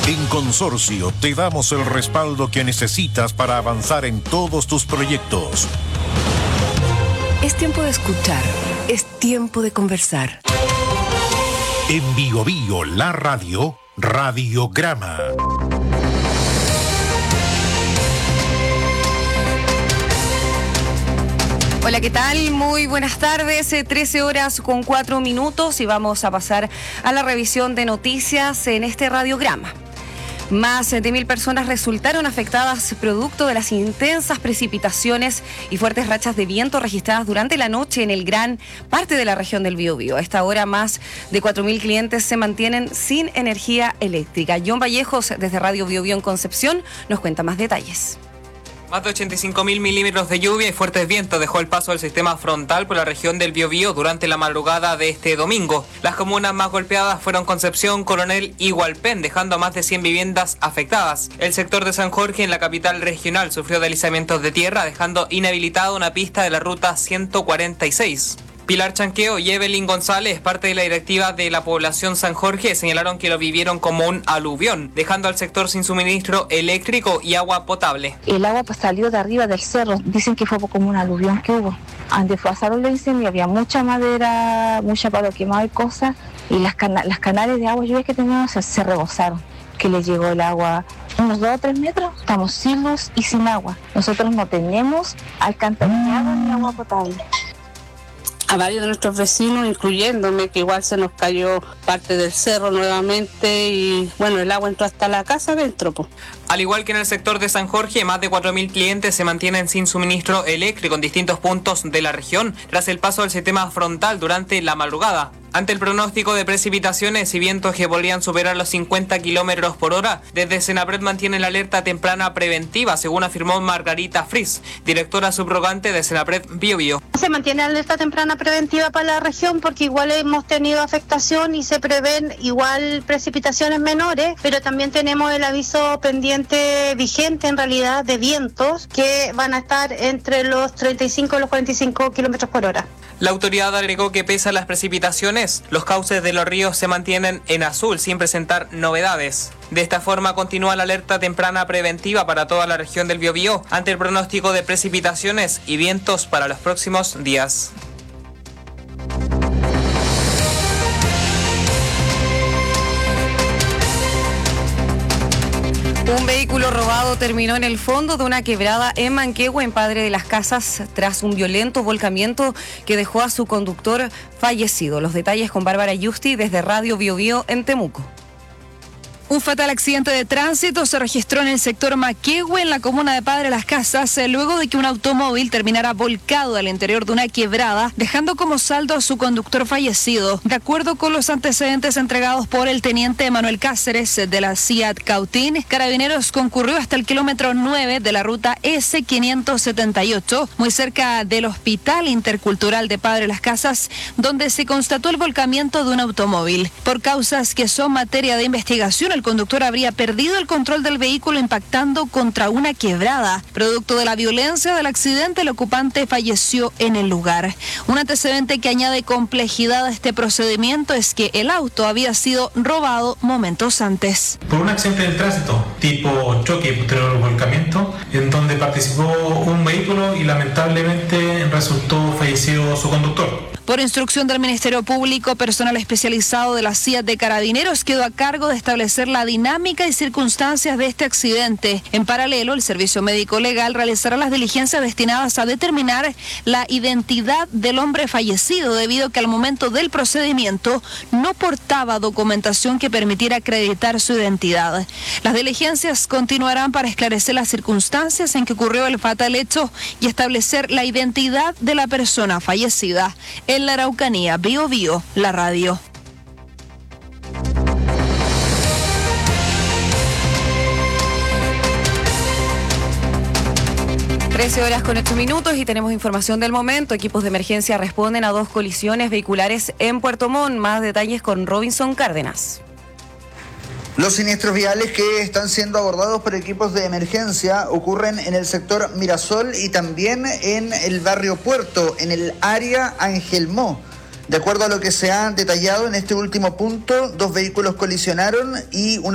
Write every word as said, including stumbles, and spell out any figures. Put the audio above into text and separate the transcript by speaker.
Speaker 1: En Consorcio te damos el respaldo que necesitas para avanzar en todos tus proyectos.
Speaker 2: Es tiempo de escuchar, es tiempo de conversar.
Speaker 1: En Bio Bio, la radio, Radiograma.
Speaker 3: Hola, ¿qué tal? Muy buenas tardes, trece horas con cuatro minutos y vamos a pasar a la revisión de noticias en este radiograma. Más de mil personas resultaron afectadas producto de las intensas precipitaciones y fuertes rachas de viento registradas durante la noche en el gran parte de la región del Biobío. A esta hora, más de cuatro mil clientes se mantienen sin energía eléctrica. John Vallejos, desde Radio Biobío en Concepción, nos cuenta más detalles.
Speaker 4: Más de ochenta y cinco mil milímetros de lluvia y fuertes vientos dejó el paso del sistema frontal por la región del Biobío durante la madrugada de este domingo. Las comunas más golpeadas fueron Concepción, Coronel y Hualpén, dejando a más de cien viviendas afectadas. El sector de San Jorge, en la capital regional, sufrió deslizamientos de tierra, dejando inhabilitada una pista de la ruta ciento cuarenta y seis. Pilar Chanqueo y Evelyn González, parte de la directiva de la población San Jorge, señalaron que lo vivieron como un aluvión, dejando al sector sin suministro eléctrico y agua potable.
Speaker 5: El agua pues salió de arriba del cerro, dicen que fue como un aluvión que hubo. Antes pasaron los incendios, había mucha madera, mucha palo quemado y cosas, y las, cana- las canales de agua lluvia que teníamos se, se rebosaron, que les llegó el agua unos dos o tres metros, estamos sin luz y sin agua. Nosotros no tenemos alcantarillado ni agua potable.
Speaker 6: A varios de nuestros vecinos, incluyéndome, que igual se nos cayó parte del cerro nuevamente y bueno, el agua entró hasta la casa adentro. Po.
Speaker 4: Al igual que en el sector de San Jorge, más de cuatro mil clientes se mantienen sin suministro eléctrico en distintos puntos de la región tras el paso del sistema frontal durante la madrugada. Ante el pronóstico de precipitaciones y vientos que podrían superar los cincuenta kilómetros por hora, desde Senapred mantiene la alerta temprana preventiva, según afirmó Margarita Fris, directora subrogante de Senapred Biobío.
Speaker 7: Se mantiene la alerta temprana preventiva para la región porque igual hemos tenido afectación y se prevén igual precipitaciones menores, pero también tenemos el aviso pendiente vigente en realidad de vientos que van a estar entre los treinta y cinco y los cuarenta y cinco kilómetros por hora.
Speaker 4: La autoridad agregó que pese a las precipitaciones, los cauces de los ríos se mantienen en azul sin presentar novedades. De esta forma continúa la alerta temprana preventiva para toda la región del Biobío ante el pronóstico de precipitaciones y vientos para los próximos días.
Speaker 3: Un vehículo robado terminó en el fondo de una quebrada en Manquehue, en Padre de las Casas, tras un violento volcamiento que dejó a su conductor fallecido. Los detalles con Bárbara Yusti desde Radio Biobío en Temuco.
Speaker 8: Un fatal accidente de tránsito se registró en el sector Manquehue, en la comuna de Padre Las Casas, luego de que un automóvil terminara volcado al interior de una quebrada, dejando como saldo a su conductor fallecido. De acuerdo con los antecedentes entregados por el teniente Manuel Cáceres de la C I A T Cautín, Carabineros concurrió hasta el kilómetro nueve de la ruta S quinientos setenta y ocho, muy cerca del Hospital Intercultural de Padre Las Casas, donde se constató el volcamiento de un automóvil. Por causas que son materia de investigación, el conductor habría perdido el control del vehículo impactando contra una quebrada. Producto de la violencia del accidente, el ocupante falleció en el lugar. Un antecedente que añade complejidad a este procedimiento es que el auto había sido robado momentos antes.
Speaker 9: Por un accidente del tránsito, tipo choque y posterior volcamiento, en donde participó un vehículo y lamentablemente resultó fallecido su conductor.
Speaker 8: Por instrucción del Ministerio Público, personal especializado de la C I A T de Carabineros quedó a cargo de establecer la dinámica y circunstancias de este accidente. En paralelo, el Servicio Médico Legal realizará las diligencias destinadas a determinar la identidad del hombre fallecido, debido a que al momento del procedimiento no portaba documentación que permitiera acreditar su identidad. Las diligencias continuarán para esclarecer las circunstancias en que ocurrió el fatal hecho y establecer la identidad de la persona fallecida. En la Araucanía, Bio Bio, la radio.
Speaker 3: trece horas con ocho minutos y tenemos información del momento. Equipos de emergencia responden a dos colisiones vehiculares en Puerto Montt. Más detalles con Robinson Cárdenas.
Speaker 10: Los siniestros viales que están siendo abordados por equipos de emergencia ocurren en el sector Mirasol y también en el barrio Puerto, en el área Angelmó. De acuerdo a lo que se ha detallado en este último punto, dos vehículos colisionaron y una